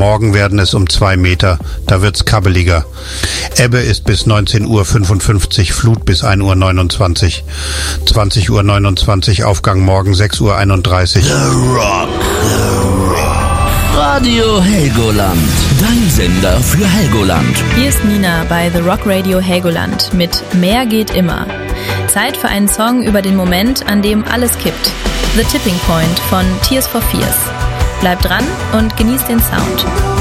morgen werden es um 2 Meter, da wird's kabbeliger. Ebbe ist bis 19:55 Uhr, Flut bis 1:29 Uhr. 20:29 Uhr Aufgang morgen 6:31 Uhr. The Rock. Radio Helgoland, dein Sender für Helgoland. Hier ist Nina bei The Rock Radio Helgoland mit Mehr geht immer. Zeit für einen Song über den Moment, an dem alles kippt. The Tipping Point von Tears for Fears. Bleibt dran und genießt den Sound.